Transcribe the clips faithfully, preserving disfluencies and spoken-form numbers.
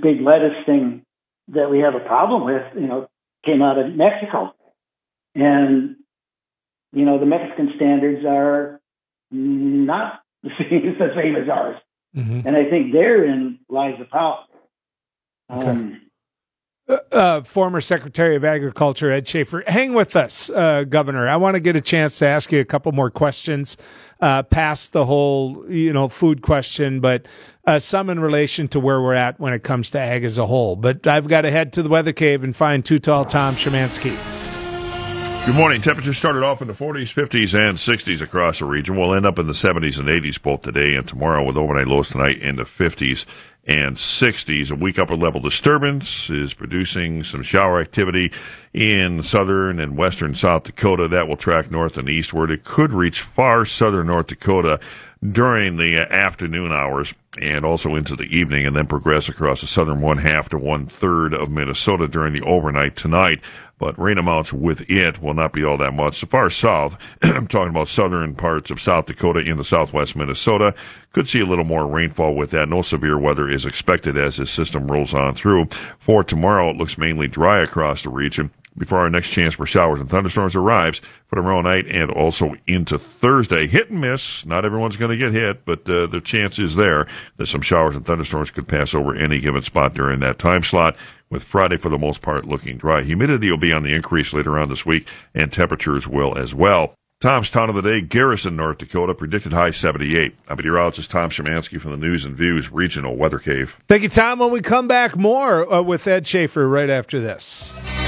big lettuce thing that we have a problem with, you know, came out of Mexico. And, you know, the Mexican standards are not the same, the same as ours. Mm-hmm. And I think therein lies the problem. Okay. Um, Uh, uh, former Secretary of Agriculture Ed Schaefer, hang with us, uh, Governor. I want to get a chance to ask you a couple more questions uh, past the whole, you know, food question, but uh, some in relation to where we're at when it comes to ag as a whole. But I've got to head to the weather cave and find Too Tall Tom Szymanski. Good morning. Temperatures started off in the forties, fifties, and sixties across the region. We'll end up in the seventies and eighties both today and tomorrow, with overnight lows tonight in the fifties and sixties. A weak upper level disturbance is producing some shower activity in southern and western South Dakota. That will track north and eastward. It could reach far southern North Dakota during the afternoon hours and also into the evening, and then progress across the southern one half to one third of Minnesota during the overnight tonight. But rain amounts with it will not be all that much. So far south, I'm talking about southern parts of South Dakota into southwest Minnesota, could see a little more rainfall with that. No severe weather is expected as this system rolls on through. For tomorrow, it looks mainly dry across the region before our next chance for showers and thunderstorms arrives for tomorrow night and also into Thursday. Hit and miss. Not everyone's going to get hit, but uh, the chance is there that some showers and thunderstorms could pass over any given spot during that time slot, with Friday for the most part looking dry. Humidity will be on the increase later on this week, and temperatures will as well. Tom's Town of the Day, Garrison, North Dakota, predicted high seventy-eight. I'm meteorologist Tom Szymanski from the News and Views Regional Weather Cave. Thank you, Tom. When we come back, more uh, with Ed Schaefer right after this.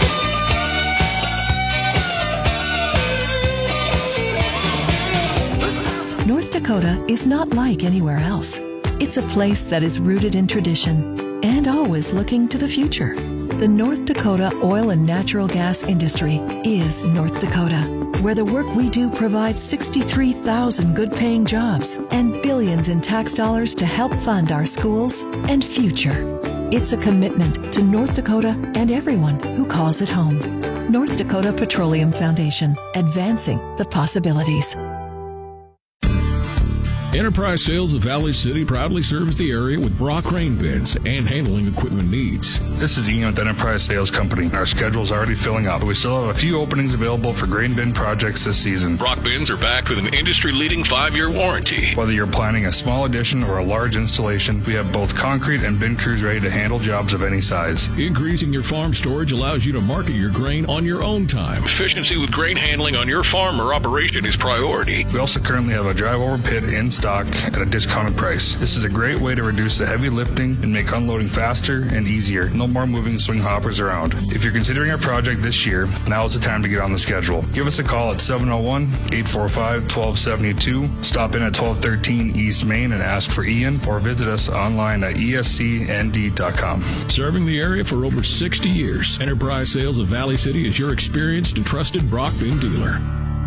North Dakota is not like anywhere else. It's a place that is rooted in tradition and always looking to the future. The North Dakota oil and natural gas industry is North Dakota, where the work we do provides sixty-three thousand good-paying jobs and billions in tax dollars to help fund our schools and future. It's a commitment to North Dakota and everyone who calls it home. North Dakota Petroleum Foundation, advancing the possibilities. Enterprise Sales of Valley City proudly serves the area with Brock grain bins and handling equipment needs. This is Ian with Enterprise Sales Company. Our schedule is already filling up. We still have a few openings available for grain bin projects this season. Brock bins are backed with an industry-leading five-year warranty. Whether you're planning a small addition or a large installation, we have both concrete and bin crews ready to handle jobs of any size. Increasing your farm storage allows you to market your grain on your own time. Efficiency with grain handling on your farm or operation is priority. We also currently have a drive-over pit in stock at a discounted price. This is a great way to reduce the heavy lifting and make unloading faster and easier. No more moving swing hoppers around. If you're considering a project this year, now is the time to get on the schedule. Give us a call at seven oh one, eight four five, one two seven two. Stop in at twelve thirteen East Main and ask for Ian, or visit us online at E S C N D dot com. Serving the area for over sixty years, Enterprise Sales of Valley City is your experienced and trusted Brock bin dealer.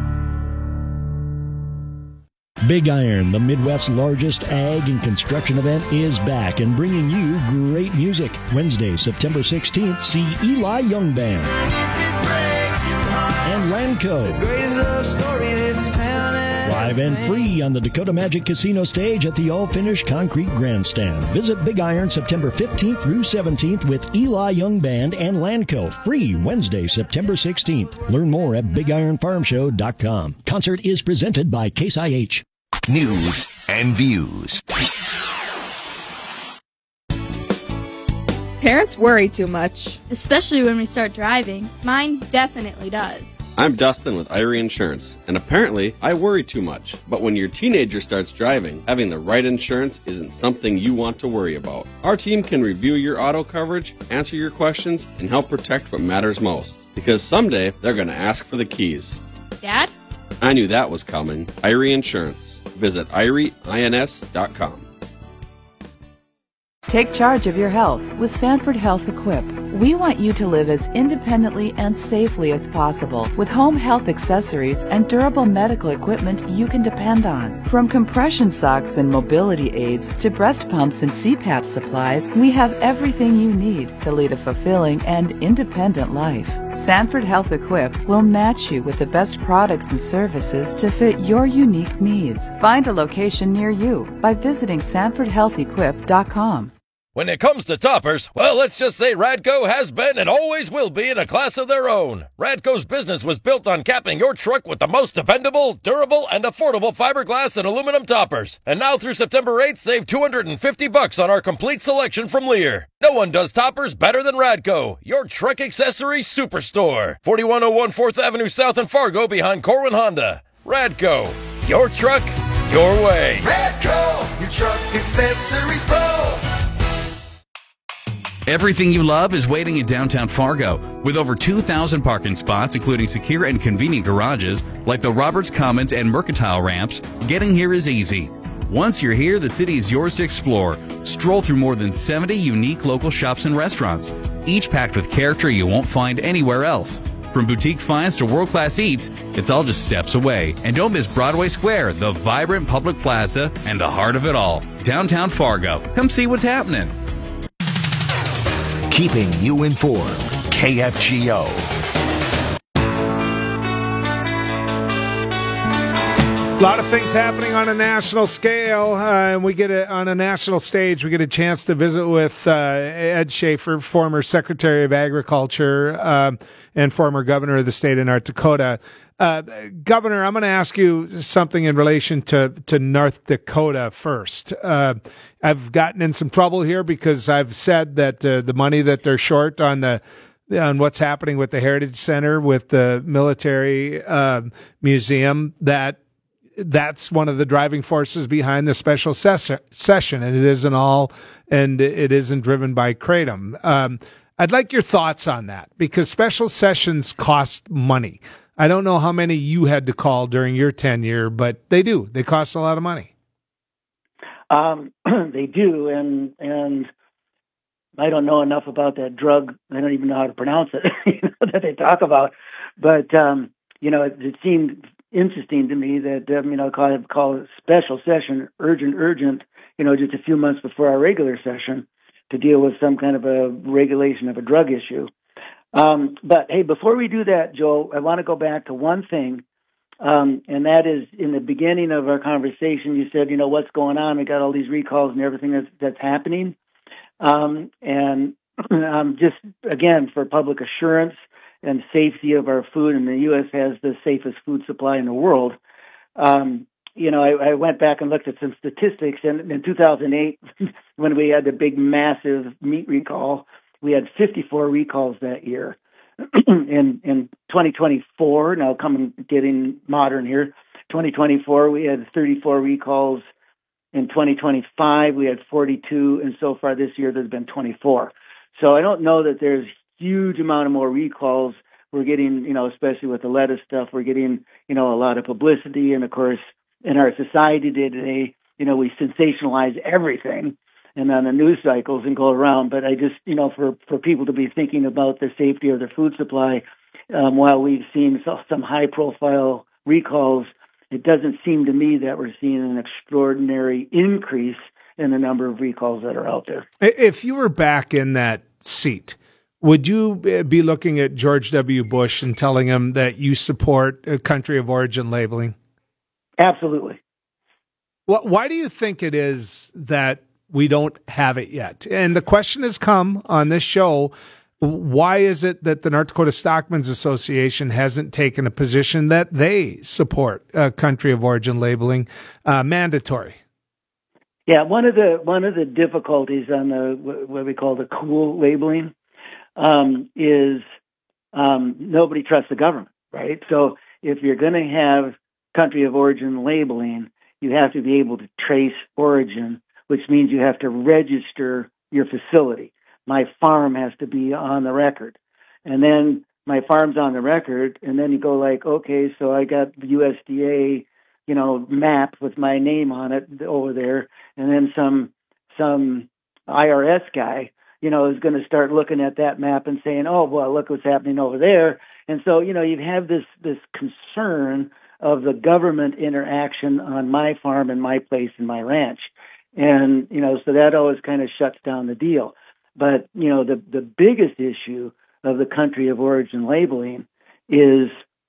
Big Iron, the Midwest's largest ag and construction event, is back and bringing you great music. Wednesday, September sixteenth, see Eli Young Band and Lanco. Live and free on the Dakota Magic Casino stage at the all-finished concrete grandstand. Visit Big Iron September fifteenth through seventeenth with Eli Young Band and Lanco. Free Wednesday, September sixteenth. Learn more at big iron farm show dot com. Concert is presented by Case I H. News and Views. Parents worry too much. Especially when we start driving. Mine definitely does. I'm Dustin with Irie Insurance, and apparently I worry too much. But when your teenager starts driving, having the right insurance isn't something you want to worry about. Our team can review your auto coverage, answer your questions, and help protect what matters most. Because someday they're going to ask for the keys. Dad? I knew that was coming. Irie Insurance. Visit irie ins dot com. Take charge of your health with Sanford Health Equip. We want you to live as independently and safely as possible with home health accessories and durable medical equipment you can depend on. From compression socks and mobility aids to breast pumps and C PAP supplies, we have everything you need to lead a fulfilling and independent life. Sanford Health Equip will match you with the best products and services to fit your unique needs. Find a location near you by visiting sanford health equip dot com. When it comes to toppers, well, let's just say Radco has been and always will be in a class of their own. Radco's business was built on capping your truck with the most dependable, durable, and affordable fiberglass and aluminum toppers. And now through September eighth, save two hundred fifty bucks on our complete selection from Lear. No one does toppers better than Radco, your truck accessory superstore. forty-one oh one fourth Avenue South in Fargo behind Corwin Honda. Radco, your truck, your way. Radco, your truck accessories pro. Everything you love is waiting in downtown Fargo. With over two thousand parking spots, including secure and convenient garages, like the Roberts Commons and Mercantile ramps, getting here is easy. Once you're here, the city is yours to explore. Stroll through more than seventy unique local shops and restaurants, each packed with character you won't find anywhere else. From boutique finds to world-class eats, it's all just steps away. And don't miss Broadway Square, the vibrant public plaza, and the heart of it all, downtown Fargo. Come see what's happening. Keeping you informed. K F G O. A lot of things happening on a national scale, uh, and we get a, on a national stage. We get a chance to visit with uh, Ed Schaefer, former Secretary of Agriculture uh, and former Governor of the state of North Dakota. Uh, Governor, I'm going to ask you something in relation to, to North Dakota first. Uh, I've gotten in some trouble here because I've said that uh, the money that they're short on the on what's happening with the Heritage Center, with the military uh, museum, that that's one of the driving forces behind the special ses- session, and it isn't all, and it isn't driven by Kratom. Um, I'd like your thoughts on that, because special sessions cost money. I don't know how many you had to call during your tenure, but they do. They cost a lot of money. Um, they do, and and I don't know enough about that drug. I don't even know how to pronounce it you know, that they talk about. But um, you know, it, it seemed interesting to me that um, you know, call it, call it special session, urgent, urgent. You know, just a few months before our regular session to deal with some kind of a regulation of a drug issue. Um, but hey, before we do that, Joe, I want to go back to one thing, um, and that is in the beginning of our conversation, you said, you know, what's going on? We got all these recalls and everything that's, that's happening. Um, and um, just, again, for public assurance and safety of our food, and the U S has the safest food supply in the world. Um, you know, I, I went back and looked at some statistics, and in two thousand eight, when we had the big, massive meat recall, we had fifty-four recalls that year. in in twenty twenty-four, now coming getting modern here, twenty twenty-four, we had thirty-four recalls. In twenty twenty-five, we had forty-two, and so far this year there's been twenty-four. So I don't know that there's huge amount of more recalls. We're getting, you know, especially with the lettuce stuff, we're getting, you know, a lot of publicity, and of course, in our society today, you know, we sensationalize everything and on the news cycles and go around. But I just, you know, for, for people to be thinking about the safety of their food supply, um, while we've seen some high-profile recalls, it doesn't seem to me that we're seeing an extraordinary increase in the number of recalls that are out there. If you were back in that seat, would you be looking at George W. Bush and telling him that you support a country of origin labeling? Absolutely. Well, why do you think it is that we don't have it yet? And the question has come on this show, why is it that the North Dakota Stockmen's Association hasn't taken a position that they support a country of origin labeling uh, mandatory? Yeah, one of the one of the difficulties on the what we call the cool labeling um, is um, nobody trusts the government, right? So if you're going to have country of origin labeling, you have to be able to trace origin, which means you have to register your facility. My farm has to be on the record. And then my farm's on the record, and then you go like, okay, so I got the U S D A, you know, map with my name on it over there, and then some some I R S guy, you know, is going to start looking at that map and saying, oh, well, look what's happening over there. And so, you know, you have this this concern of the government interaction on my farm and my place and my ranch. And, you know, so that always kind of shuts down the deal. But, you know, the, the biggest issue of the country of origin labeling is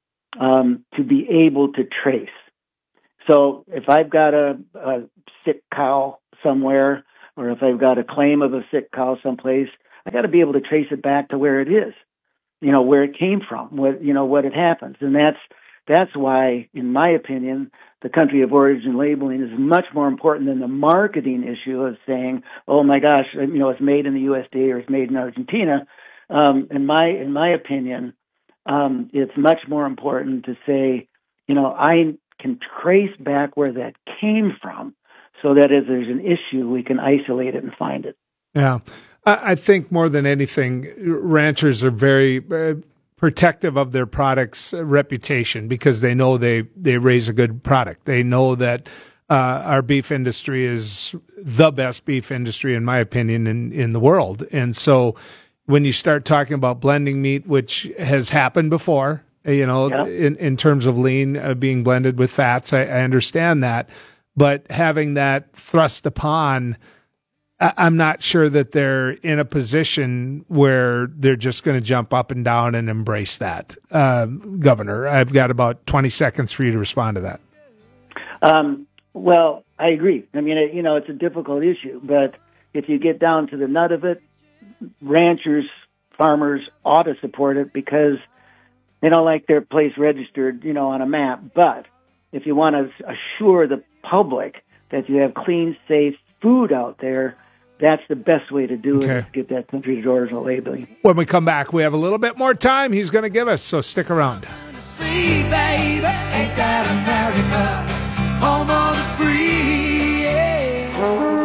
um, to be able to trace. So if I've got a, a sick cow somewhere, or if I've got a claim of a sick cow someplace, I got to be able to trace it back to where it is, you know, where it came from, what, you know, what had happened. And that's, that's why, in my opinion, the country of origin labeling is much more important than the marketing issue of saying, oh my gosh, you know, it's made in the U S D or it's made in Argentina. Um, in my, in my opinion, um, it's much more important to say, you know, I can trace back where that came from so that if there's an issue, we can isolate it and find it. Yeah. I think more than anything, ranchers are very uh, protective of their product's reputation because they know they, they raise a good product. They know that uh, our beef industry is the best beef industry, in my opinion, in, in the world. And so when you start talking about blending meat, which has happened before, you know, yeah. in, in terms of lean uh, being blended with fats, I, I understand that. But having that thrust upon, I'm not sure that they're in a position where they're just going to jump up and down and embrace that. Uh, Governor, I've got about twenty seconds for you to respond to that. Um, well, I agree. I mean, it, you know, it's a difficult issue, but if you get down to the nut of it, ranchers, farmers ought to support it because they don't like their place registered, you know, on a map. But if you want to assure the public that you have clean, safe food out there, that's the best way to do okay. it, is get that country of origin labeling. When we come back, we have a little bit more time he's going to give us, so stick around. See, baby, ain't that America? Home of the free, yeah.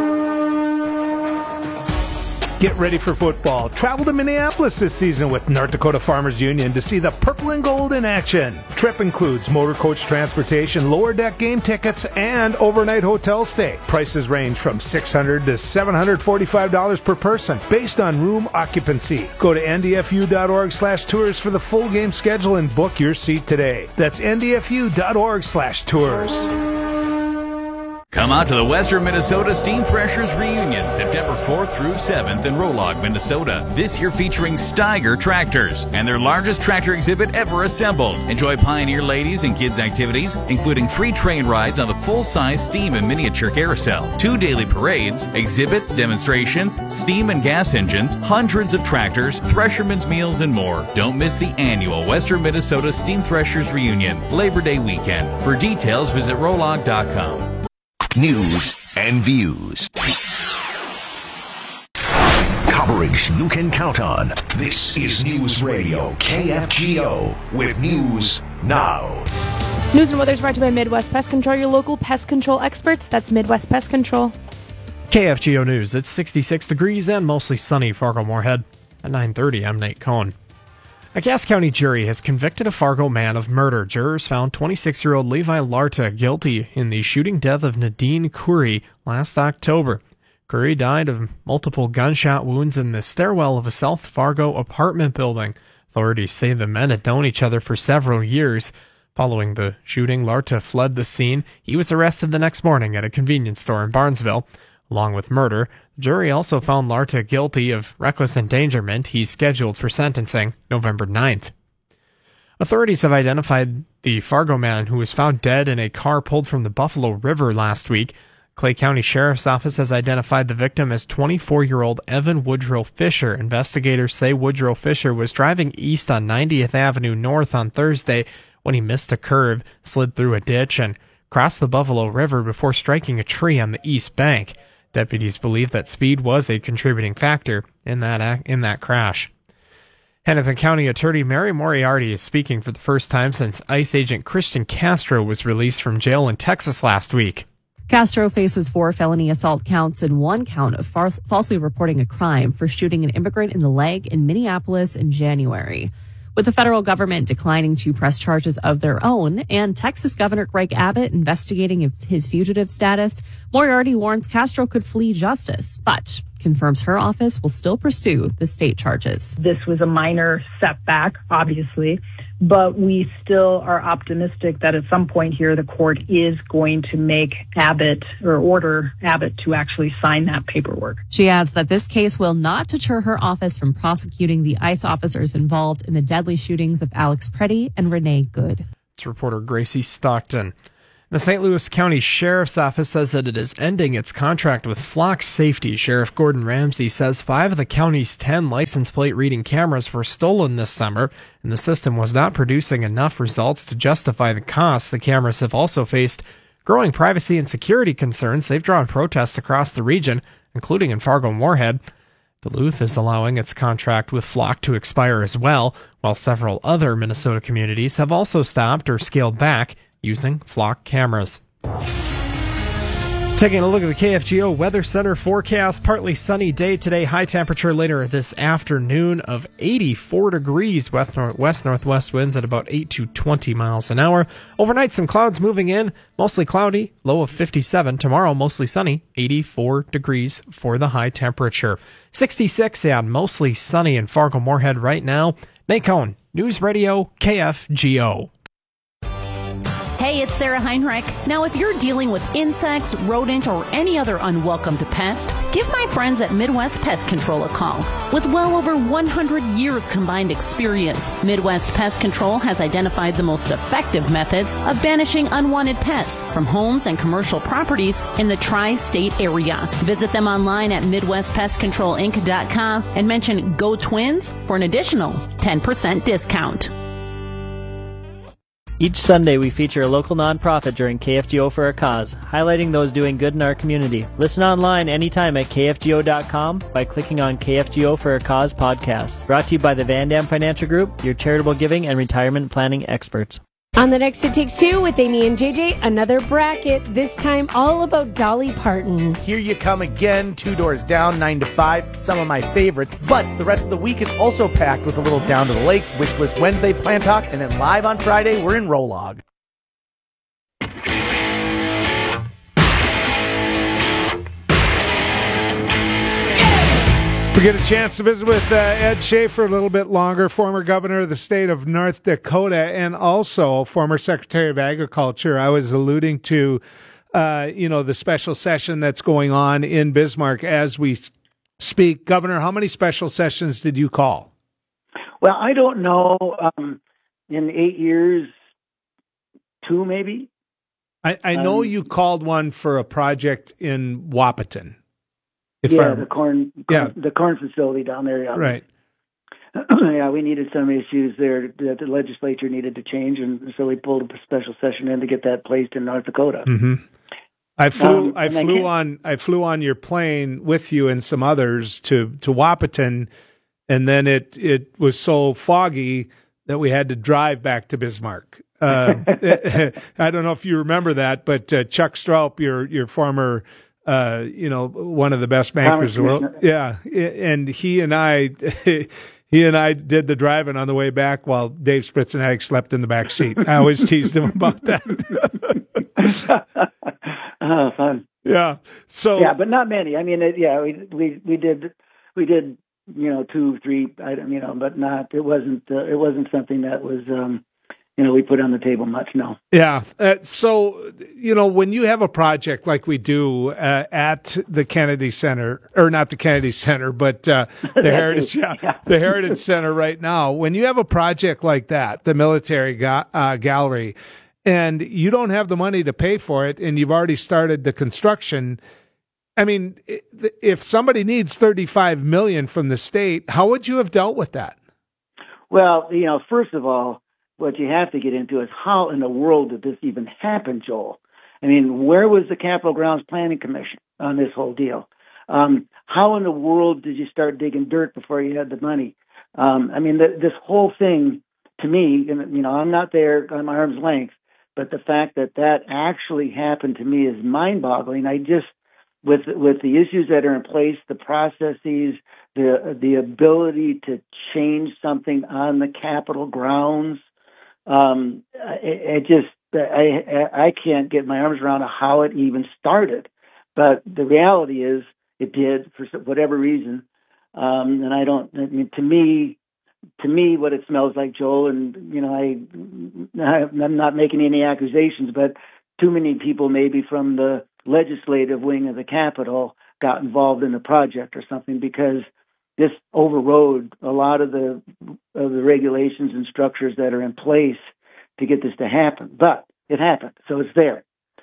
Get ready for football. Travel to Minneapolis this season with North Dakota Farmers Union to see the purple and gold in action. Trip includes motor coach transportation, lower deck game tickets, and overnight hotel stay. Prices range from six hundred dollars to seven hundred forty-five dollars per person based on room occupancy. Go to N D F U dot org slash tours for the full game schedule and book your seat today. That's N D F U dot org slash tours. Come out to the Western Minnesota Steam Threshers Reunion, September fourth through seventh in Rolog, Minnesota. This year featuring Steiger tractors and their largest tractor exhibit ever assembled. Enjoy Pioneer ladies and kids activities, including free train rides on the full-size steam and miniature carousel, two daily parades, exhibits, demonstrations, steam and gas engines, hundreds of tractors, threshermen's meals, and more. Don't miss the annual Western Minnesota Steam Threshers Reunion, Labor Day weekend. For details, visit rolog dot com. News and views. Coverage you can count on. This is News Radio K F G O with News Now. News and weather is brought to you by Midwest Pest Control, your local pest control experts. That's Midwest Pest Control. K F G O News. It's sixty-six degrees and mostly sunny Fargo-Moorhead. At nine thirty, I'm Nate Cohn. A Cass County jury has convicted a Fargo man of murder. Jurors found twenty-six-year-old Levi Larta guilty in the shooting death of Nadine Curry last October. Curry died of multiple gunshot wounds in the stairwell of a South Fargo apartment building. Authorities say the men had known each other for several years. Following the shooting, Larta fled the scene. He was arrested the next morning at a convenience store in Barnesville. Along with murder, the jury also found Larta guilty of reckless endangerment. He's scheduled for sentencing November ninth. Authorities have identified the Fargo man who was found dead in a car pulled from the Buffalo River last week. Clay County Sheriff's Office has identified the victim as twenty-four-year-old Evan Woodrow Fisher. Investigators say Woodrow Fisher was driving east on ninetieth Avenue North on Thursday when he missed a curve, slid through a ditch, and crossed the Buffalo River before striking a tree on the east bank. Deputies believe that speed was a contributing factor in that in that crash. Hennepin County Attorney Mary Moriarty is speaking for the first time since ICE agent Christian Castro was released from jail in Texas last week. Castro faces four felony assault counts and one count of far- falsely reporting a crime for shooting an immigrant in the leg in Minneapolis in January. With the federal government declining to press charges of their own and Texas Governor Greg Abbott investigating his fugitive status, Moriarty warns Castro could flee justice, but confirms her office will still pursue the state charges. This was a minor setback, obviously, but we still are optimistic that at some point here the court is going to make Abbott or order Abbott to actually sign that paperwork. She adds that this case will not deter her office from prosecuting the ICE officers involved in the deadly shootings of Alex Preddy and Renee Good. It's reporter Gracie Stockton. The Saint Louis County Sheriff's Office says that it is ending its contract with Flock Safety. Sheriff Gordon Ramsey says five of the county's ten license plate reading cameras were stolen this summer, and the system was not producing enough results to justify the cost. The cameras have also faced growing privacy and security concerns. They've drawn protests across the region, including in Fargo-Moorhead. Duluth is allowing its contract with Flock to expire as well, while several other Minnesota communities have also stopped or scaled back using Flock cameras. Taking a look at the K F G O Weather Center forecast, partly sunny day today, high temperature later this afternoon of eighty-four degrees, west northwest winds at about eight to twenty miles an hour. Overnight, some clouds moving in, mostly cloudy, low of fifty-seven. Tomorrow, mostly sunny, eighty-four degrees for the high temperature. sixty-six and mostly sunny in Fargo-Moorhead right now. Nate Cohn, News Radio K F G O. Hey, it's Sarah Heinrich. Now, if you're dealing with insects, rodent, or any other unwelcomed pest, give my friends at Midwest Pest Control a call. With well over one hundred years combined experience, Midwest Pest Control has identified the most effective methods of banishing unwanted pests from homes and commercial properties in the tri-state area. Visit them online at midwest pest control inc dot com and mention Go Twins for an additional ten percent discount. Each Sunday, we feature a local nonprofit during K F G O for a Cause, highlighting those doing good in our community. Listen online anytime at K F G O dot com by clicking on K F G O for a Cause podcast. Brought to you by the Van Dam Financial Group, your charitable giving and retirement planning experts. On the next It Takes Two with Amy and J J, another bracket, this time all about Dolly Parton. Here You Come Again, Two Doors Down, nine to five, some of my favorites. But the rest of the week is also packed with a little Down to the Lake, Wish List Wednesday, Plan Talk, and then live on Friday, we're in Rolog. We get a chance to visit with uh, Ed Schaefer a little bit longer, former governor of the state of North Dakota and also former Secretary of Agriculture. I was alluding to, uh, you know, the special session that's going on in Bismarck as we speak. Governor, how many special sessions did you call? Well, I don't know. Um, in eight years, two maybe. I, I know um, you called one for a project in Wahpeton. If yeah, I'm, the corn, corn, yeah, the corn facility down there. Yeah. Right. Yeah, we needed some issues there that the legislature needed to change, and so we pulled a special session in to get that placed in North Dakota. Mm-hmm. I flew. Um, I flew I on. I flew on your plane with you and some others to to Wahpeton, and then it it was so foggy that we had to drive back to Bismarck. Uh, I don't know if you remember that, but uh, Chuck Stroup, your your former. Uh, you know, one of the best bankers in the world. Yeah. And he and I, he and I did the driving on the way back while Dave Spritzenhag slept in the back seat. I always teased him about that. Oh, fun. Yeah. So. Yeah, but not many. I mean, it, yeah, we, we, we did, we did, you know, two, three, I, you know, but not, it wasn't, uh, it wasn't something that was, um, you know, we put on the table much, no. Yeah. Uh, so, you know, when you have a project like we do uh, at the Kennedy Center, or not the Kennedy Center, but uh, the Heritage, yeah, yeah. the Heritage Center right now, when you have a project like that, the military ga- uh, gallery, and you don't have the money to pay for it, and you've already started the construction, I mean, if somebody needs thirty-five million dollars from the state, how would you have dealt with that? Well, you know, first of all, what you have to get into is how in the world did this even happen, Joel? I mean, where was the Capitol Grounds Planning Commission on this whole deal? Um, how in the world did you start digging dirt before you had the money? Um, I mean, the, this whole thing, to me, and, you know, I'm not there on my arm's length, but the fact that that actually happened to me is mind-boggling. I just, with with the issues that are in place, the processes, the the ability to change something on the Capitol grounds, Um, it, it just, I, I can't get my arms around how it even started. But the reality is it did for whatever reason. Um, and I don't, I mean, to me, to me, what it smells like, Joel, and, you know, I, I'm not making any accusations, but too many people maybe from the legislative wing of the Capitol got involved in the project or something, because this overrode a lot of the of the regulations and structures that are in place to get this to happen. But it happened, so it's there.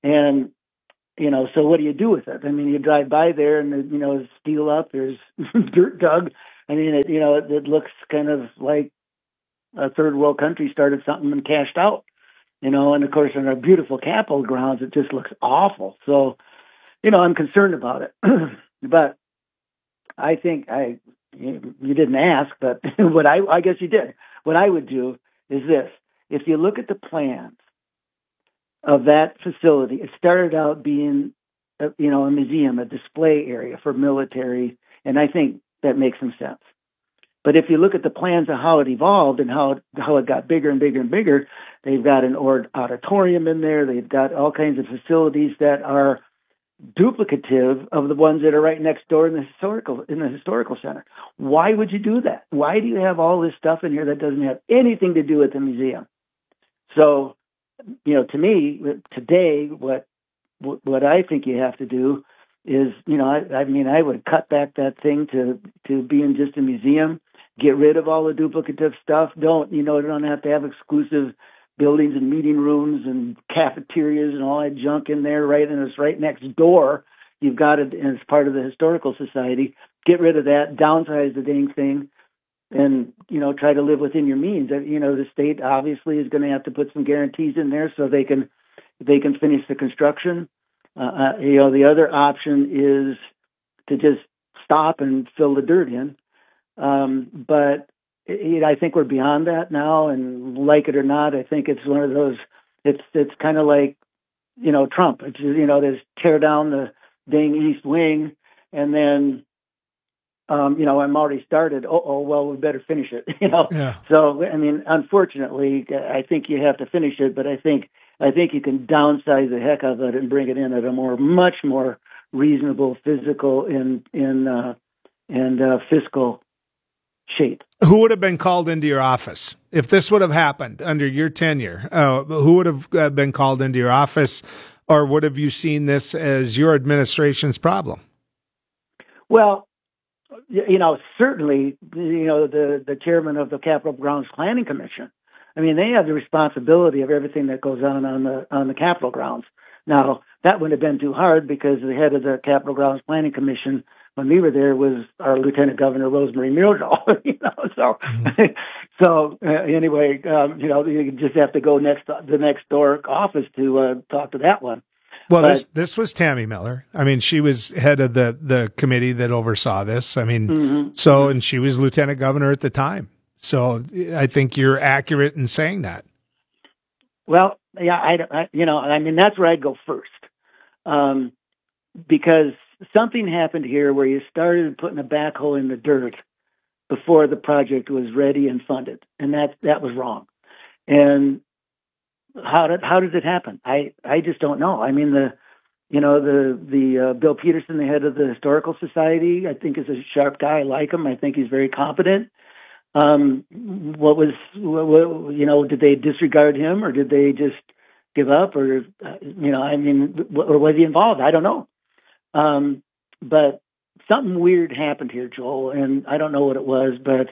And, you know, so what do you do with it? I mean, you drive by there and, you know, steel up, there's dirt dug. I mean, it, you know, it, it looks kind of like a third world country started something and cashed out, you know, and of course in our beautiful Capitol grounds, it just looks awful. So, you know, I'm concerned about it, but I think I, you didn't ask, but what I, I guess you did. What I would do is this. If you look at the plans of that facility, it started out being, a, you know, a museum, a display area for military, and I think that makes some sense. But if you look at the plans of how it evolved and how it, how it got bigger and bigger and bigger, they've got an auditorium in there. They've got all kinds of facilities that are duplicative of the ones that are right next door in the historical in the historical center. Why would you do that? Why do you have all this stuff in here that doesn't have anything to do with the museum? So, you know, to me, today, what what I think you have to do is, you know, I, I mean, I would cut back that thing to to being just a museum. Get rid of all the duplicative stuff. Don't, you know, don't have to have exclusive buildings and meeting rooms and cafeterias and all that junk in there, right? And it's right next door. You've got it as part of the Historical Society. Get rid of that, downsize the dang thing, and, you know, try to live within your means. You know, the state obviously is going to have to put some guarantees in there so they can they can finish the construction. Uh, you know, the other option is to just stop and fill the dirt in. Um, but it, I think we're beyond that now, and like it or not, I think it's one of those, it's, it's kind of like, you know, Trump, it's, you know, there's tear down the dang East Wing. And then, um, you know, I'm already started. Oh, oh, well, we better finish it, you know? Yeah. So, I mean, unfortunately, I think you have to finish it, but I think, I think you can downsize the heck out of it and bring it in at a more, much more reasonable physical and, and, uh, and, uh, fiscal shape. Who would have been called into your office if this would have happened under your tenure? Uh, who would have uh, been called into your office, or would have you seen this as your administration's problem? Well, you know, certainly, you know, the, the chairman of the Capitol Grounds Planning Commission. I mean, they have the responsibility of everything that goes on on the on the Capitol grounds. Now, that wouldn't have been too hard because the head of the Capitol Grounds Planning Commission, when we were there, was our Lieutenant Governor Rosemary Myrdal. You know, so mm-hmm. so uh, anyway, um, you know, you just have to go next the next door office to uh, talk to that one. Well, but, this this was Tammy Miller. I mean, she was head of the the committee that oversaw this. I mean, mm-hmm. so and she was Lieutenant Governor at the time. So I think you're accurate in saying that. Well, yeah, I, I you know, I mean, that's where I'd go first, um, because something happened here where you started putting a backhoe in the dirt before the project was ready and funded, and that that was wrong. And how did how did it happen? I, I just don't know. I mean, the you know the the uh, Bill Peterson, the head of the Historical Society, I think is a sharp guy. I like him. I think he's very competent. Um, what was what, you know? Did they disregard him, or did they just give up, or uh, you know? I mean, or was he involved? I don't know. Um, but something weird happened here, Joel, and I don't know what it was, but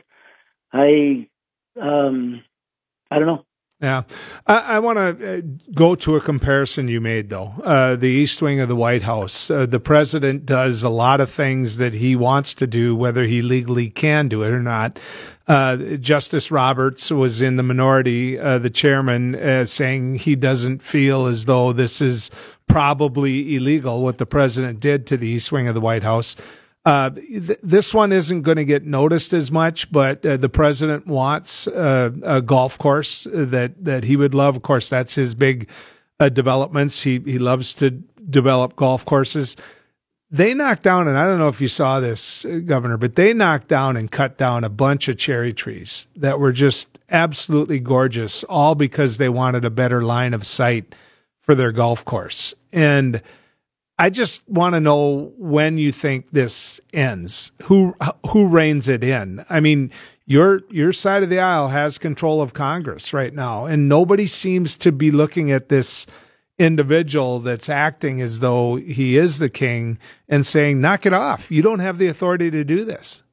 I, um, I don't know. Yeah. I, I want to go to a comparison you made, though. Uh, the East Wing of the White House. Uh, the president does a lot of things that he wants to do, whether he legally can do it or not. Uh, Justice Roberts was in the minority, uh, the chairman, uh, saying he doesn't feel as though this is probably illegal, what the president did to the East Wing of the White House. Uh, th- this one isn't going to get noticed as much, but uh, the president wants uh, a golf course that, that he would love. Of course, that's his big uh, developments. He he loves to develop golf courses. They knocked down, and I don't know if you saw this, uh, Governor, but they knocked down and cut down a bunch of cherry trees that were just absolutely gorgeous, all because they wanted a better line of sight for their golf course. And I just want to know when you think this ends. Who who reins it in? I mean, your your side of the aisle has control of Congress right now, and nobody seems to be looking at this individual that's acting as though he is the king and saying, "Knock it off! You don't have the authority to do this."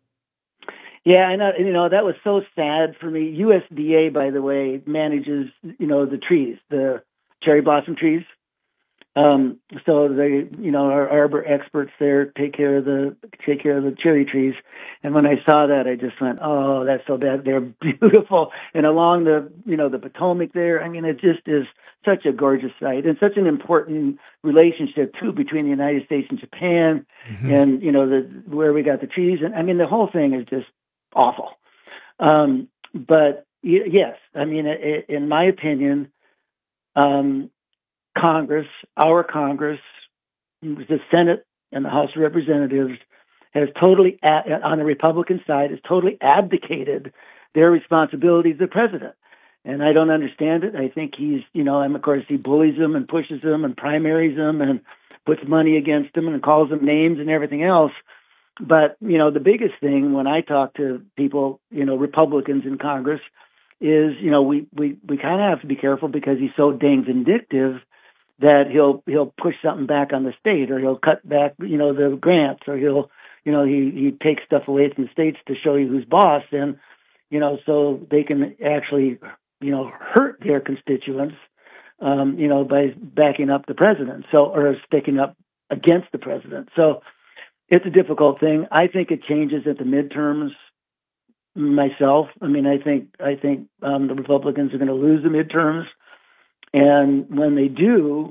Yeah, and uh, you know that was so sad for me. U S D A, by the way, manages you know the trees, the cherry blossom trees. Um, so they, you know, our arbor experts there take care of the take care of the cherry trees. And when I saw that, I just went, oh, that's so bad. They're beautiful. And along the, you know, the Potomac there, I mean, it just is such a gorgeous sight and such an important relationship too between the United States and Japan, mm-hmm. and you know the where we got the trees. And I mean, the whole thing is just awful. Um, but yes, I mean, it, in my opinion, um, Congress, our Congress, the Senate and the House of Representatives, has totally, on the Republican side, has totally abdicated their responsibility to the president. And I don't understand it. I think he's, you know, and of course he bullies them and pushes them and primaries them and puts money against them and calls them names and everything else. But, you know, the biggest thing when I talk to people, you know, Republicans in Congress is, you know, we, we, we kind of have to be careful because he's so dang vindictive that he'll, he'll push something back on the state, or he'll cut back, you know, the grants, or he'll, you know, he, he takes stuff away from the states to show you who's boss. And, you know, so they can actually, you know, hurt their constituents, um, you know, by backing up the president. So, or sticking up against the president. So it's a difficult thing. I think it changes at the midterms myself. I mean, I think, I think, um, the Republicans are going to lose the midterms. And when they do,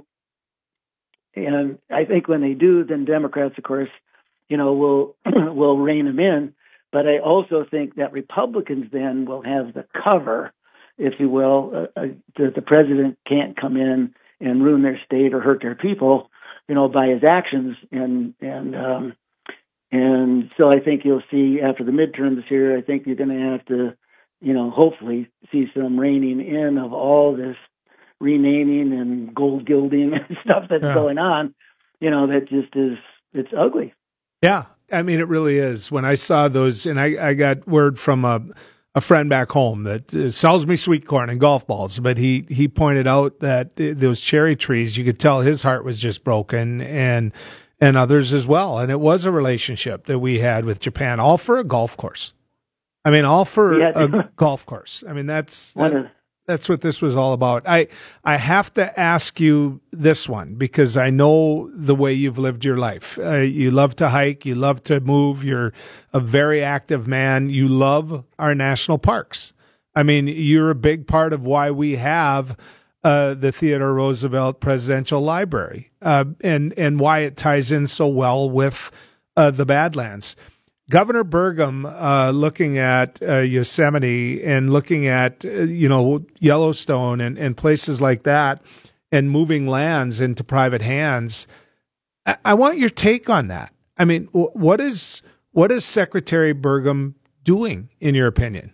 and I think when they do, then Democrats, of course, you know, will will rein them in. But I also think that Republicans then will have the cover, if you will, uh, uh, that the president can't come in and ruin their state or hurt their people, you know, by his actions. And and um, and so I think you'll see after the midterms here, I think you're going to have to, you know, hopefully see some reining in of all this renaming and gold gilding and stuff that's yeah. going on, you know, that just is, it's ugly. Yeah. I mean, it really is. When I saw those, and I, I got word from a, a friend back home that uh, sells me sweet corn and golf balls, but he, he pointed out that uh, those cherry trees, you could tell his heart was just broken, and, and others as well. And it was a relationship that we had with Japan, all for a golf course. I mean, all for yeah. a golf course. I mean, that's, that, That's what this was all about. I I have to ask you this one because I know the way you've lived your life. Uh, you love to hike. You love to move. You're a very active man. You love our national parks. I mean, you're a big part of why we have uh, the Theodore Roosevelt Presidential Library, uh, and, and why it ties in so well with uh, the Badlands. Governor Burgum, uh, looking at uh, Yosemite and looking at, uh, you know, Yellowstone and, and places like that, and moving lands into private hands. I, I want your take on that. I mean, w- what is what is Secretary Burgum doing, in your opinion?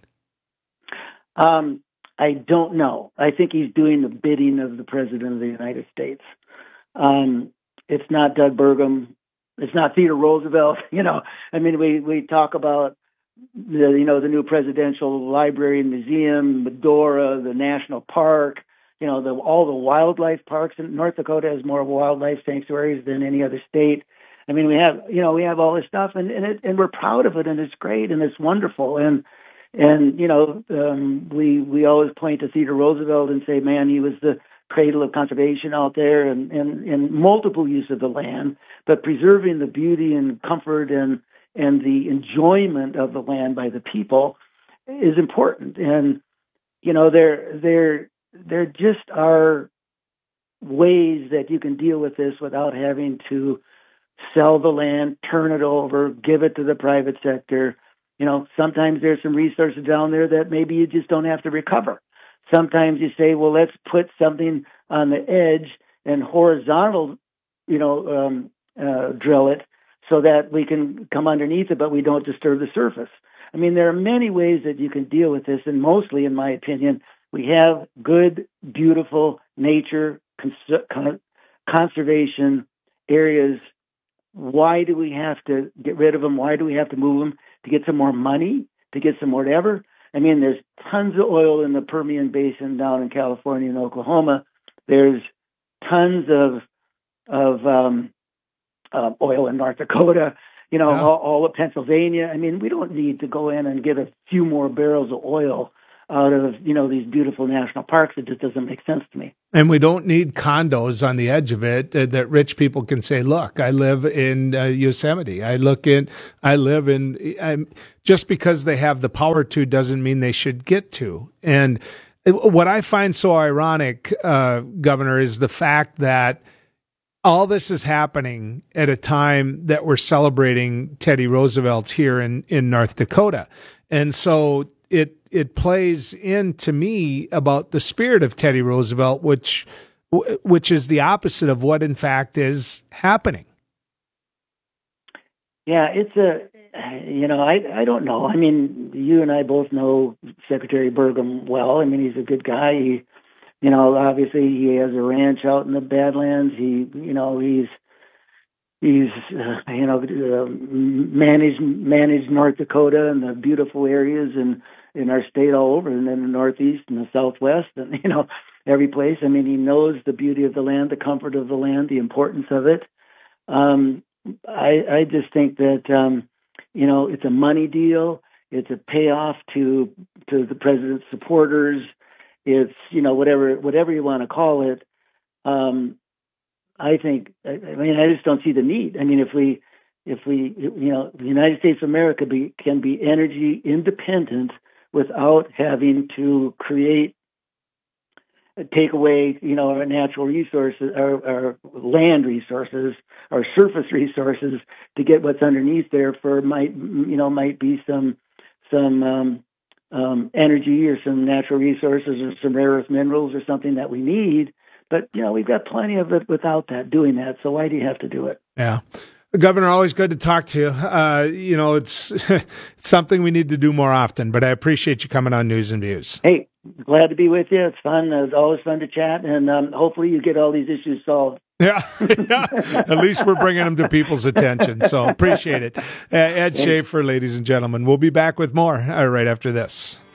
Um, I don't know. I think he's doing the bidding of the President of the United States. Um, it's not Doug Burgum. It's not Theodore Roosevelt, you know. I mean, we, we talk about the, you know, the new presidential library and museum, Medora, the national park, you know, the, all the wildlife parks. In North Dakota has more wildlife sanctuaries than any other state. I mean, we have, you know, we have all this stuff, and and, it, and we're proud of it, and it's great, and it's wonderful, and and you know, um, we we always point to Theodore Roosevelt and say, man, he was the cradle of conservation out there, and, and, and multiple use of the land, but preserving the beauty and comfort and and the enjoyment of the land by the people is important. And you know, there there there just are ways that you can deal with this without having to sell the land, turn it over, give it to the private sector. You know, sometimes there's some resources down there that maybe you just don't have to recover. Sometimes you say, well, let's put something on the edge and horizontal, you know, um, uh, drill it so that we can come underneath it, but we don't disturb the surface. I mean, there are many ways that you can deal with this, and mostly, in my opinion, we have good, beautiful nature cons- con- conservation areas. Why do we have to get rid of them? Why do we have to move them? To get some more money? To get some more whatever? I mean, there's tons of oil in the Permian Basin down in California and Oklahoma. There's tons of of um, uh, oil in North Dakota, you know, yeah. all, all of Pennsylvania. I mean, we don't need to go in and get a few more barrels of oil out of, you know, these beautiful national parks. It just doesn't make sense to me. And we don't need condos on the edge of it uh, that rich people can say, look, I live in uh, Yosemite. I look in, I live in, I'm, just because they have the power to doesn't mean they should get to. And what I find so ironic, uh, Governor, is the fact that all this is happening at a time that we're celebrating Teddy Roosevelt here in, in North Dakota. And so it it plays into me about the spirit of Teddy Roosevelt, which which is the opposite of what in fact is happening. Yeah, it's a, you know, I I don't know. I mean, you and I both know Secretary Burgum well. I mean, he's a good guy. He, you know, obviously he has a ranch out in the Badlands. He, you know, he's he's uh, you know uh, managed managed North Dakota and the beautiful areas and in our state all over, and then the Northeast and the Southwest, and you know every place. I mean, he knows the beauty of the land, the comfort of the land, the importance of it. Um, I, I just think that, um, you know, it's a money deal. It's a payoff to to the president's supporters. It's, you know, whatever whatever you want to call it. Um, I think, I, I mean, I just don't see the need. I mean, if we, if we, you know, the United States of America be, can be energy independent without having to create, take away, you know, our natural resources, our, our land resources, our surface resources to get what's underneath there for might, you know, might be some, some, um, um, energy or some natural resources or some rare earth minerals or something that we need. But, you know, we've got plenty of it without that, doing that. So why do you have to do it? Yeah. Governor, always good to talk to you. Uh, you know, it's, it's something we need to do more often, but I appreciate you coming on News and Views. Hey, glad to be with you. It's fun. It's always fun to chat, and um, hopefully you get all these issues solved. Yeah, yeah. At least we're bringing them to people's attention, so appreciate it. Uh, Ed Schaefer, ladies and gentlemen. We'll be back with more uh, right after this.